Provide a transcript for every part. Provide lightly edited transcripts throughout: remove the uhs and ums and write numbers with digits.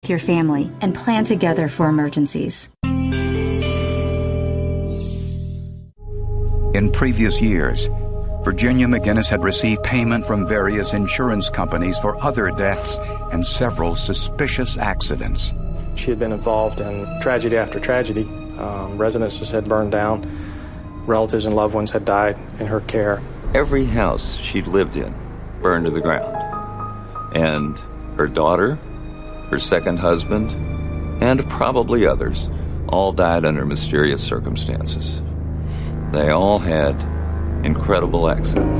your family and plan together for emergencies. In previous years, Virginia McGinnis had received payment from various insurance companies for other deaths and several suspicious accidents. She had been involved in tragedy after tragedy. Residences had burned down. Relatives and loved ones had died in her care. Every house she'd lived in burned to the ground. And her daughter, her second husband, and probably others all died under mysterious circumstances. They all had incredible accidents.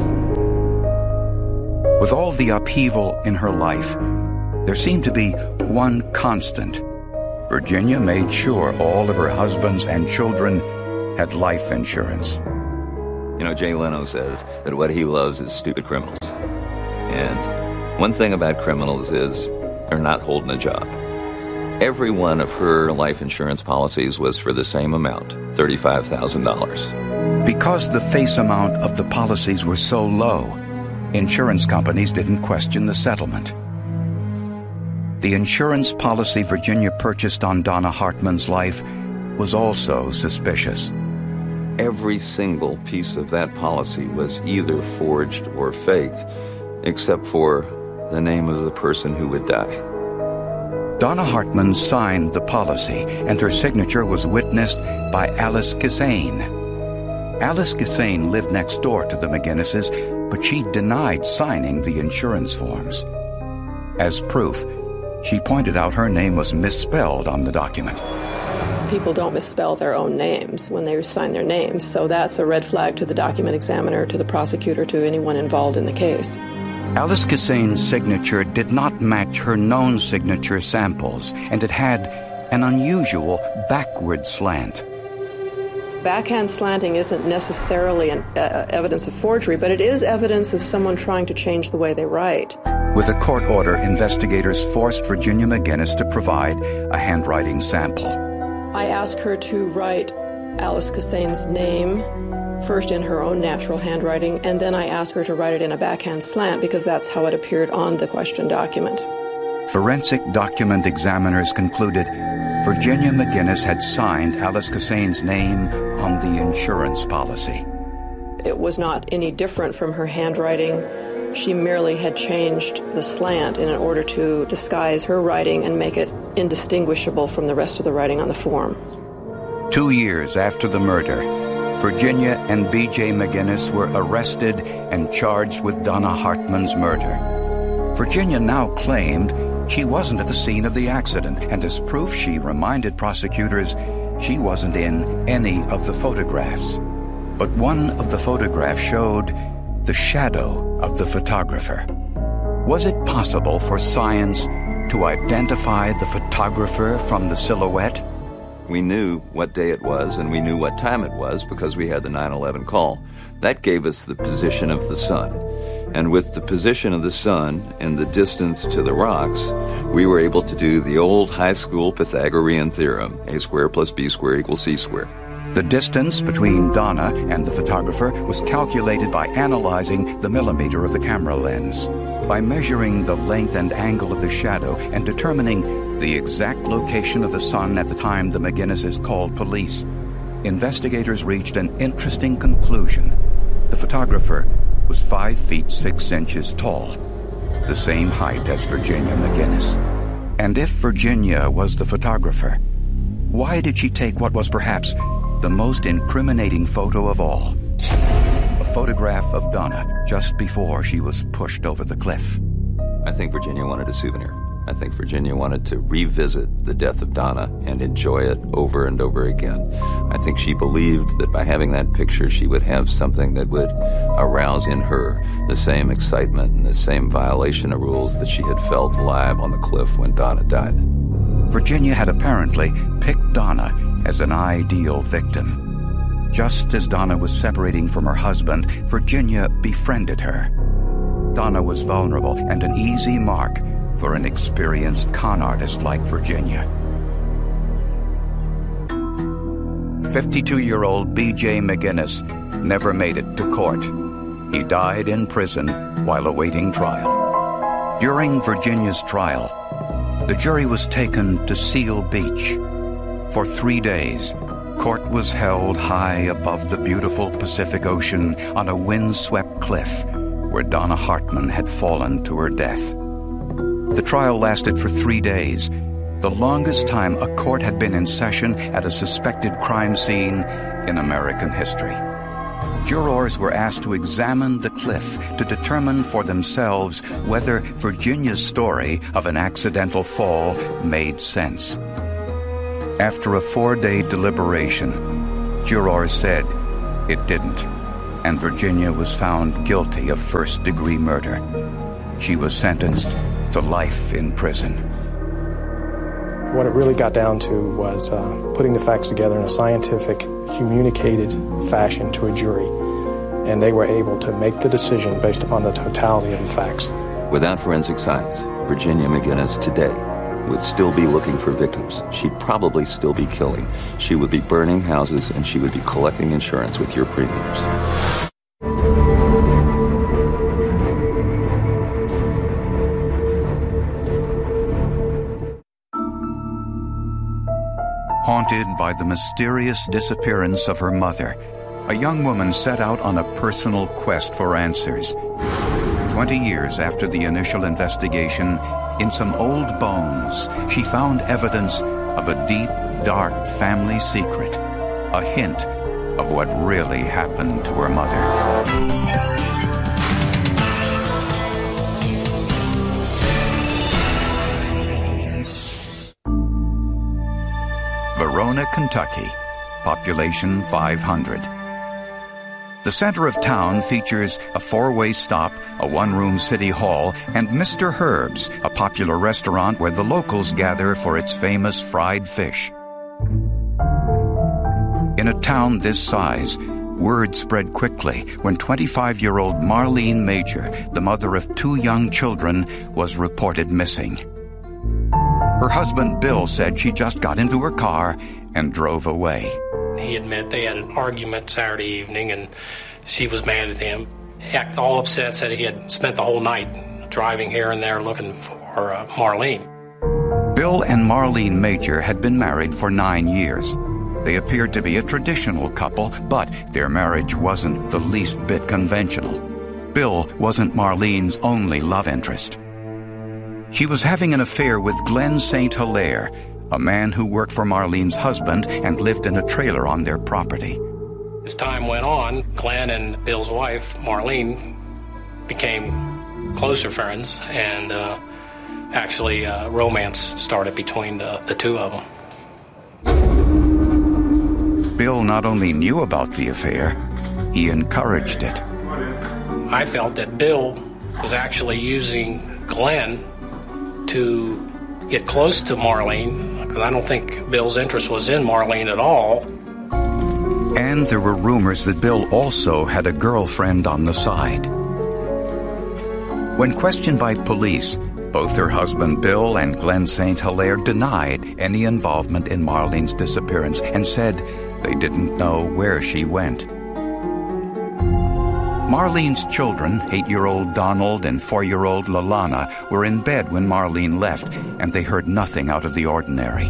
With all the upheaval in her life, there seemed to be one constant. Virginia made sure all of her husbands and children had life insurance. You know, Jay Leno says that what he loves is stupid criminals. And one thing about criminals is they're not holding a job. Every one of her life insurance policies was for the same amount, $35,000. Because the face amount of the policies were so low, insurance companies didn't question the settlement. The insurance policy Virginia purchased on Donna Hartman's life was also suspicious. Every single piece of that policy was either forged or fake, except for the name of the person who would die. Donna Hartman signed the policy, and her signature was witnessed by Alice Kissane. Alice Kissane lived next door to the McGinnises, but she denied signing the insurance forms. As proof, she pointed out her name was misspelled on the document. People don't misspell their own names when they sign their names, so that's a red flag to the document examiner, to the prosecutor, to anyone involved in the case. Alice Kissane's signature did not match her known signature samples, and it had an unusual backward slant. Backhand slanting isn't necessarily evidence of forgery, but it is evidence of someone trying to change the way they write. With a court order, investigators forced Virginia McGinnis to provide a handwriting sample. I asked her to write Alice Kissane's name, first in her own natural handwriting, and then I asked her to write it in a backhand slant because that's how it appeared on the question document. Forensic document examiners concluded Virginia McGinnis had signed Alice Kissane's name on the insurance policy. It was not any different from her handwriting. She merely had changed the slant in order to disguise her writing and make it indistinguishable from the rest of the writing on the form. 2 years after the murder, Virginia and B.J. McGinnis were arrested and charged with Donna Hartman's murder. Virginia now claimed she wasn't at the scene of the accident, and as proof she reminded prosecutors she wasn't in any of the photographs. But one of the photographs showed the shadow of the photographer. Was it possible for science to identify the photographer from the silhouette? We knew what day it was, and we knew what time it was because we had the 9/11 call. That gave us the position of the sun. And with the position of the sun and the distance to the rocks, we were able to do the old high school Pythagorean theorem, a squared plus b squared equals c squared. The distance between Donna and the photographer was calculated by analyzing the millimeter of the camera lens. By measuring the length and angle of the shadow and determining the exact location of the sun at the time the McGinnises called police, investigators reached an interesting conclusion. The photographer was 5 feet 6 inches tall, the same height as Virginia McGinnis. And if Virginia was the photographer, why did she take what was perhaps the most incriminating photo of all? A photograph of Donna just before she was pushed over the cliff. I think Virginia wanted a souvenir. I think Virginia wanted to revisit the death of Donna and enjoy it over and over again. I think she believed that by having that picture, she would have something that would arouse in her the same excitement and the same violation of rules that she had felt live on the cliff when Donna died. Virginia had apparently picked Donna as an ideal victim. Just as Donna was separating from her husband, Virginia befriended her. Donna was vulnerable and an easy mark for an experienced con artist like Virginia. 52-year-old B.J. McGinnis never made it to court. He died in prison while awaiting trial. During Virginia's trial, the jury was taken to Seal Beach. For 3 days, court was held high above the beautiful Pacific Ocean on a wind-swept cliff where Donna Hartman had fallen to her death. The trial lasted for 3 days, the longest time a court had been in session at a suspected crime scene in American history. Jurors were asked to examine the cliff to determine for themselves whether Virginia's story of an accidental fall made sense. After a 4-day deliberation, jurors said it didn't, and Virginia was found guilty of first-degree murder. She was sentenced to life in prison. What it really got down to was putting the facts together in a scientific, communicated fashion to a jury, and they were able to make the decision based upon the totality of the facts. Without forensic science, Virginia McGinnis today would still be looking for victims. She'd probably still be killing. She would be burning houses, and she would be collecting insurance with your premiums. Haunted by the mysterious disappearance of her mother, a young woman set out on a personal quest for answers. 20 years after the initial investigation, in some old bones, she found evidence of a deep, dark family secret, a hint of what really happened to her mother. Verona, Kentucky, population 500. The center of town features a 4-way stop, a 1-room city hall, and Mr. Herb's, a popular restaurant where the locals gather for its famous fried fish. In a town this size, word spread quickly when 25-year-old Marlene Major, the mother of 2 young children, was reported missing. Her husband, Bill, said she just got into her car and drove away. He admitted they had an argument Saturday evening, and she was mad at him. He acted all upset, said he had spent the whole night driving here and there looking for Marlene. Bill and Marlene Major had been married for 9 years. They appeared to be a traditional couple, but their marriage wasn't the least bit conventional. Bill wasn't Marlene's only love interest. She was having an affair with Glenn St. Hilaire, a man who worked for Marlene's husband and lived in a trailer on their property. As time went on, Glenn and Bill's wife, Marlene, became closer friends, and actually romance started between the two of them. Bill not only knew about the affair, he encouraged it. I felt that Bill was actually using Glenn to get close to Marlene, because I don't think Bill's interest was in Marlene at all. And there were rumors that Bill also had a girlfriend on the side. When questioned by police, both her husband Bill and Glenn St. Hilaire denied any involvement in Marlene's disappearance and said they didn't know where she went. Marlene's children, 8-year-old Donald and 4-year-old Lalana, were in bed when Marlene left, and they heard nothing out of the ordinary.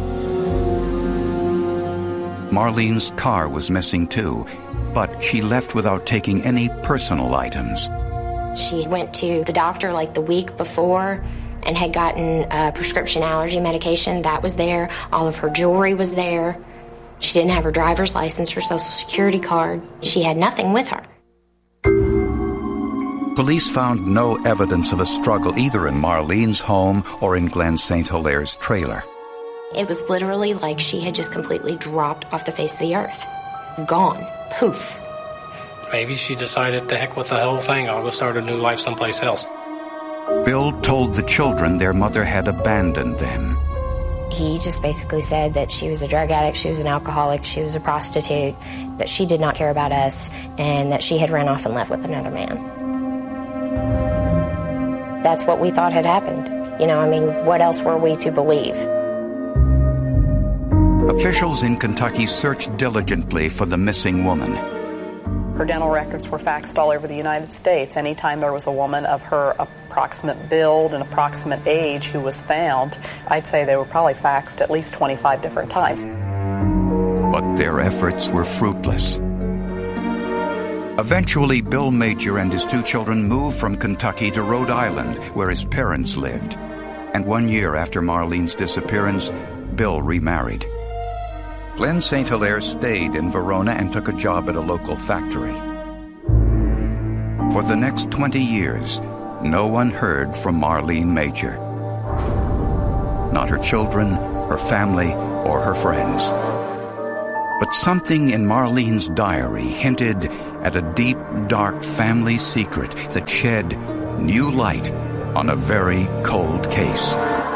Marlene's car was missing too, but she left without taking any personal items. She went to the doctor like the week before and had gotten a prescription allergy medication. That was there. All of her jewelry was there. She didn't have her driver's license, her social security card. She had nothing with her. Police found no evidence of a struggle either in Marlene's home or in Glenn St. Hilaire's trailer. It was literally like she had just completely dropped off the face of the earth. Gone. Poof. Maybe she decided, the heck with the whole thing, I'll go start a new life someplace else. Bill told the children their mother had abandoned them. He just basically said that she was a drug addict, she was an alcoholic, she was a prostitute, that she did not care about us, and that she had run off and left with another man. That's what we thought had happened. You know, I mean, what else were we to believe? Officials in Kentucky searched diligently for the missing woman. Her dental records were faxed all over the United States. Anytime there was a woman of her approximate build and approximate age who was found, I'd say they were probably faxed at least 25 different times. But their efforts were fruitless. Eventually, Bill Major and his 2 children moved from Kentucky to Rhode Island, where his parents lived. And 1 year after Marlene's disappearance, Bill remarried. Glenn St. Hilaire stayed in Verona and took a job at a local factory. For the next 20 years, no one heard from Marlene Major. Not her children, her family, or her friends. But something in Marlene's diary hinted at a deep, dark family secret that shed new light on a very cold case.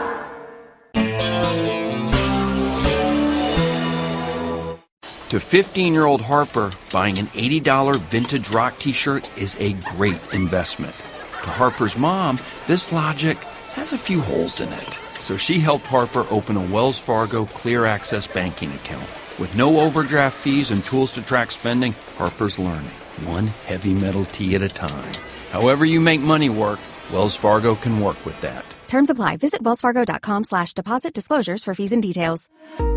To 15-year-old Harper, buying an $80 vintage rock t-shirt is a great investment. To Harper's mom, this logic has a few holes in it. So she helped Harper open a Wells Fargo Clear Access banking account. With no overdraft fees and tools to track spending, Harper's learning, one heavy metal tea at a time. However you make money work, Wells Fargo can work with that. Terms apply. Visit wellsfargo.com/deposit disclosures for fees and details.